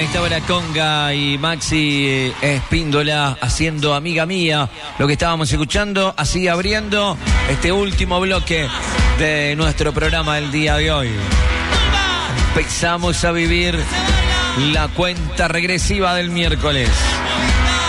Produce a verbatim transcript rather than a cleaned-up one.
estaba la conga y Maxi Espíndola haciendo Amiga Mía. Lo que estábamos escuchando, así abriendo este último bloque de nuestro programa del día de hoy. Empezamos a vivir la cuenta regresiva del miércoles.